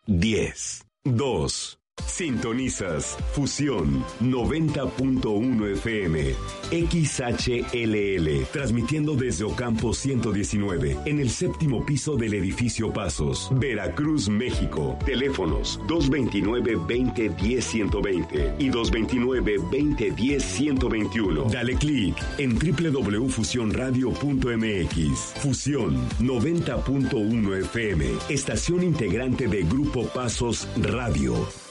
10, 2. Sintonizas Fusión 90.1 FM XHLL, transmitiendo desde Ocampo 119 en el séptimo piso del edificio Pasos, Veracruz, México. Teléfonos 229-2010-120 y 229-2010-121. Dale clic en www.fusionradio.mx. Fusión 90.1 FM, estación integrante de Grupo Pasos Radio.